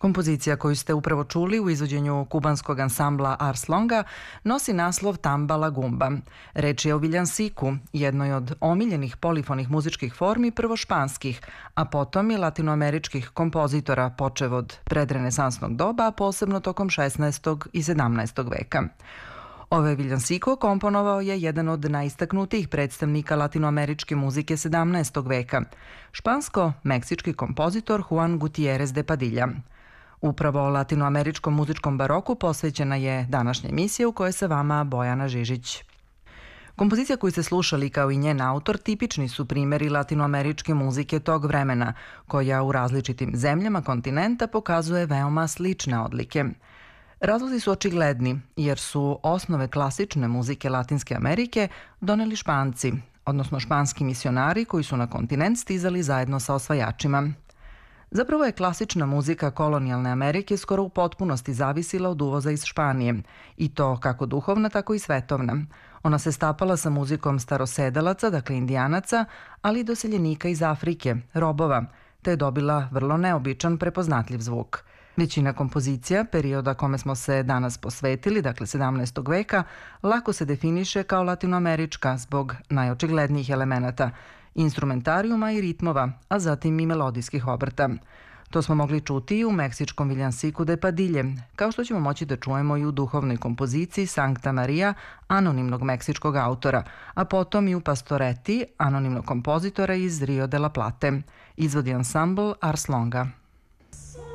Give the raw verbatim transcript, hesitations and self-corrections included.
Kompozicija koju ste upravo čuli u izvođenju kubanskog ansambla Ars Longa nosi naslov Tamba la Gumba. Reč je o viljansiku, jednoj od omiljenih polifonih muzičkih formi prvo španskih, a potom i latinoameričkih kompozitora počev od predrenesansnog doba, a posebno tokom šesnaestog i sedamnaestog veka. Ovaj viljansiko komponovao je jedan od najistaknutijih predstavnika latinoameričke muzike sedamnaestog veka, špansko-meksički kompozitor Juan Gutiérrez de Padilla. Upravo latinoameričkom muzičkom baroku posvećena je današnja emisija u kojoj se vama Bojana Žižić. Kompozicija koju ste slušali kao i njen autor tipični su primjeri latinoameričke muzike tog vremena, koja u različitim zemljama kontinenta pokazuje veoma slične odlike. Razlozi su očigledni, jer su osnove klasične muzike Latinske Amerike doneli Španci, odnosno španski misionari koji su na kontinent stizali zajedno sa osvajačima. Zapravo je klasična muzika kolonijalne Amerike skoro u potpunosti zavisila od uvoza iz Španije, i to kako duhovna, tako i svetovna. Ona se stapala sa muzikom starosedalaca, dakle indijanaca, ali i doseljenika iz Afrike, robova, te je dobila vrlo neobičan prepoznatljiv zvuk. Većina kompozicija, perioda kome smo se danas posvetili, dakle sedamnaestog veka, lako se definiše kao latinoamerička zbog najočiglednijih elemenata, instrumentarijuma i ritmova, a zatim i melodijskih obrta. To smo mogli čuti i u meksičkom viljansiku de Padille, kao što ćemo moći da čujemo i u duhovnoj kompoziciji Sankta Maria, anonimnog meksičkog autora, a potom i u Pastoreti, anonimnog kompozitora iz Rio de la Plate. Izvodi ansambl Ars Longa.